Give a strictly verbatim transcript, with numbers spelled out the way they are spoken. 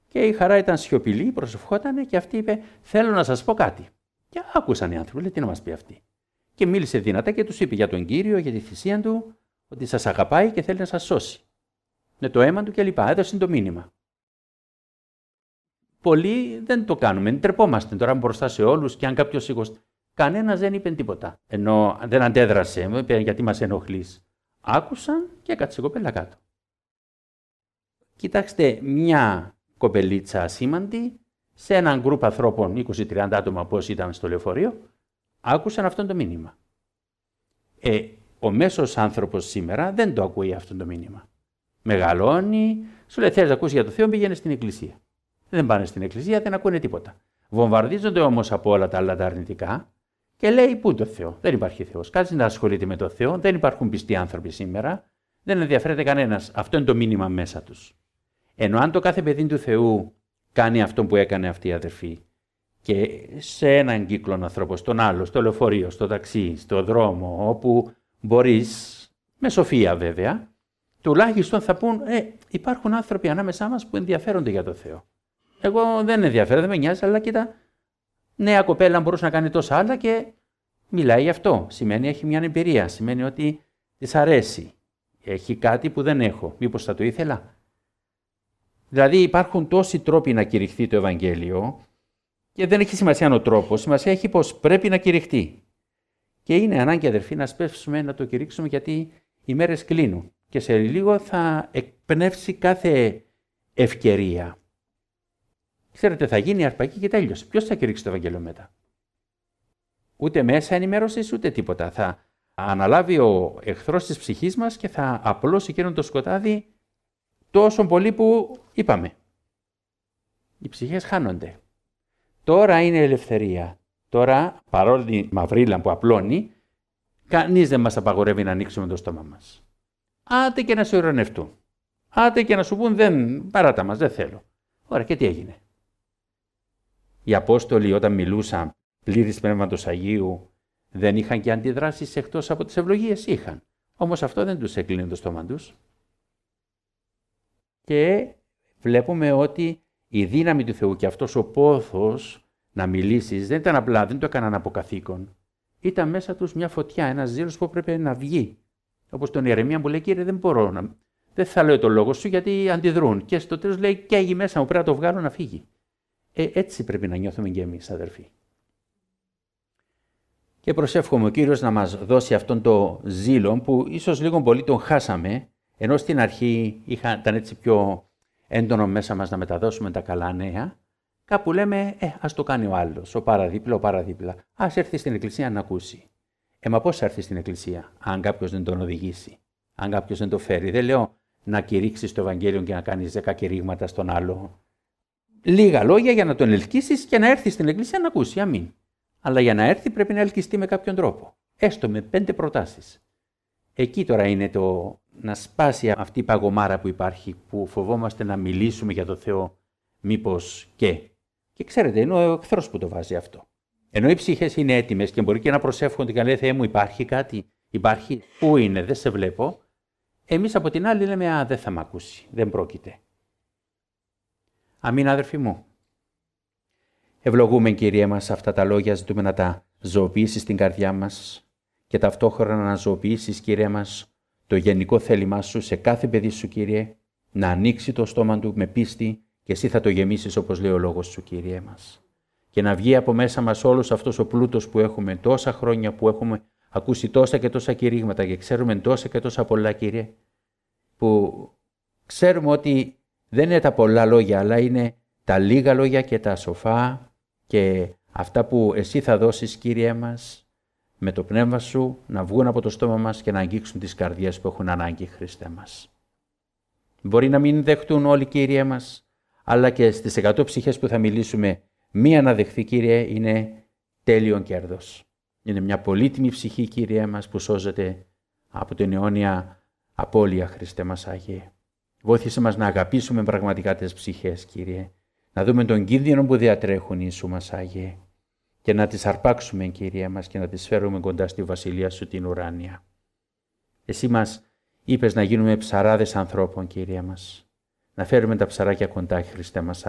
Και η Χαρά ήταν σιωπηλή, προσευχότανε και αυτή είπε: θέλω να σας πω κάτι. Και άκουσαν οι άνθρωποι, λέει: τι να μας πει αυτή. Και μίλησε δυνατά και τους είπε για τον Κύριο, για τη θυσία του, ότι σας αγαπάει και θέλει να σας σώσει. Με το αίμα του κλπ. Έδωσε το μήνυμα. Πολλοί δεν το κάνουμε, τρεπόμαστε τώρα μπροστά σε όλους και αν κάποιος σηκωστεί. Κανένας δεν είπε τίποτα. Ενώ δεν αντέδρασε, μου είπε: γιατί μας ενοχλείς. Άκουσαν και έκατσε η κοπέλα κάτω. Κοιτάξτε, μια κοπελίτσα ασήμαντη σε έναν γκρουπ ανθρώπων, είκοσι τριάντα άτομα πώς ήταν στο λεωφορείο, άκουσαν αυτό το μήνυμα. Ε, ο μέσος άνθρωπος σήμερα δεν το ακούει αυτό το μήνυμα. Μεγαλώνει, σου λέει: θέλεις να ακούσει για το Θεό, πήγαινε στην εκκλησία. Δεν πάνε στην εκκλησία, δεν ακούνε τίποτα. Βομβαρδίζονται όμως από όλα τα άλλα τα αρνητικά και λέει: πού το Θεό, δεν υπάρχει Θεός. Κάτσε να ασχολείται με το Θεό, δεν υπάρχουν πιστοί άνθρωποι σήμερα, δεν ενδιαφέρεται κανένας. Αυτό είναι το μήνυμα μέσα τους. Ενώ αν το κάθε παιδί του Θεού κάνει αυτό που έκανε αυτή η αδερφή και σε έναν κύκλο ανθρώπων, στον άλλο, στο λεωφορείο, στο ταξί, στο δρόμο, όπου μπορείς, με σοφία βέβαια, τουλάχιστον θα πούν: ε, υπάρχουν άνθρωποι ανάμεσά μας που ενδιαφέρονται για το Θεό. Εγώ δεν ενδιαφέρω, δεν με νοιάζει, αλλά κοίτα, νέα κοπέλα μπορούσε να κάνει τόσα άλλα και μιλάει γι' αυτό. Σημαίνει έχει μια εμπειρία, σημαίνει ότι της αρέσει. Έχει κάτι που δεν έχω. Μήπως θα το ήθελα. Δηλαδή υπάρχουν τόσοι τρόποι να κηρυχθεί το Ευαγγέλιο και δεν έχει σημασία ο τρόπος, σημασία έχει πως πρέπει να κηρυχτεί. Και είναι ανάγκη, αδερφοί, να σπεύσουμε να το κηρύξουμε, γιατί οι μέρες κλείνουν και σε λίγο θα εκπνεύσει κάθε ευκαιρία. Ξέρετε, θα γίνει αρπακή και τέλειωσε. Ποιος θα κηρύξει το Ευαγγέλιο μετά? Ούτε μέσα ενημέρωσης, ούτε τίποτα. Θα αναλάβει ο εχθρός της ψυχής μας και θα απλώσει εκείνο το σκοτάδι τόσο πολύ που είπαμε. Οι ψυχές χάνονται. Τώρα είναι ελευθερία. Τώρα, παρόλη τη μαυρίλα που απλώνει, κανείς δεν μας απαγορεύει να ανοίξουμε το στόμα μας. Άτε και να σε ειρωνευτούν. Άτε και να σου πούν: δεν, παράτα μας, δεν θέλω. Ωραία, και τι έγινε? Οι Απόστολοι όταν μιλούσαν πλήρης Πνεύματος Αγίου δεν είχαν και αντιδράσεις εκτός από τις ευλογίες? Είχαν. Όμως αυτό δεν τους έκλεινε το στόμα τους. Και βλέπουμε ότι η δύναμη του Θεού και αυτός ο πόθος να μιλήσεις δεν ήταν απλά, δεν το έκαναν από καθήκον. Ήταν μέσα τους μια φωτιά, ένας ζήλος που έπρεπε να βγει. Όπως τον Ιερεμία που λέει: Κύριε, δεν μπορώ να. Δεν θα λέω το λόγο σου γιατί αντιδρούν. Και στο τέλος λέει: καίγει μέσα μου, πρέπει να το βγάλω να φύγει. Ε, έτσι πρέπει να νιώθουμε και εμείς, αδερφοί. Και προσεύχομαι ο Κύριος να μας δώσει αυτόν το ζήλο που ίσως λίγο πολύ τον χάσαμε, ενώ στην αρχή είχα, ήταν έτσι πιο έντονο μέσα μας να μεταδώσουμε τα καλά νέα. Κάπου λέμε: ε, ας το κάνει ο άλλος, ο παραδίπλα, ο παραδίπλα. Ας έρθει στην εκκλησία να ακούσει. Ε, μα πώς θα έρθει στην εκκλησία, αν κάποιος δεν τον οδηγήσει, αν κάποιος δεν το φέρει? Δεν λέω να κηρύξεις το Ευαγγέλιο και να κάνεις δέκα κηρύγματα στον άλλο. Λίγα λόγια για να τον ελκύσεις και να έρθει στην εκκλησία να ακούσει. Αμήν. Αλλά για να έρθει πρέπει να ελκυστεί με κάποιον τρόπο. Έστω με πέντε προτάσεις. Εκεί τώρα είναι το να σπάσει αυτή η παγωμάρα που υπάρχει, που φοβόμαστε να μιλήσουμε για το Θεό, μήπως και. Και ξέρετε, είναι ο εχθρός που το βάζει αυτό. Ενώ οι ψυχές είναι έτοιμες και μπορεί και να προσεύχονται και να λέει: Θεέ μου, υπάρχει κάτι, υπάρχει, πού είναι, δεν σε βλέπω. Εμείς από την άλλη λέμε: α, δεν θα μ' ακούσει, δεν πρόκειται. Αμήν, αδερφοί μου. Ευλογούμε, Κύριε μας, αυτά τα λόγια, ζητούμε να τα ζωοποιήσεις στην καρδιά μας και ταυτόχρονα να ζωοποιήσεις, Κύριε μας, το γενικό θέλημά σου σε κάθε παιδί σου, Κύριε, να ανοίξει το στόμα του με πίστη και εσύ θα το γεμίσεις όπως λέει ο λόγος σου, Κύριε μας. Και να βγει από μέσα μας όλος αυτός ο πλούτος που έχουμε τόσα χρόνια, που έχουμε ακούσει τόσα και τόσα κηρύγματα και ξέρουμε τόσα και τόσα πολλά, Κύριε, που ξέρουμε ότι δεν είναι τα πολλά λόγια, αλλά είναι τα λίγα λόγια και τα σοφά και αυτά που εσύ θα δώσεις, Κύριε μας, με το πνεύμα σου να βγουν από το στόμα μας και να αγγίξουν τις καρδιές που έχουν ανάγκη, Χριστέ μας. Μπορεί να μην δεχτούν όλοι, Κύριε μας, αλλά και στις εκατό ψυχές που θα μιλήσουμε, μία να δεχθεί, Κύριε, είναι τέλειον κέρδος. Είναι μια πολύτιμη ψυχή, Κύριε μας, που σώζεται από την αιώνια απώλεια, Χριστέ μας Άγιε. Βοήθησε μας να αγαπήσουμε πραγματικά τις ψυχές, Κύριε, να δούμε τον κίνδυνο που διατρέχουν, Ιησού μας Άγιε, και να τις αρπάξουμε, Κύριε μας, και να τις φέρουμε κοντά στη Βασιλεία σου την ουράνια. Εσύ μας είπες να γίνουμε ψαράδες ανθρώπων, Κύριε μας, να φέρουμε τα ψαράκια κοντά, Χριστέ μας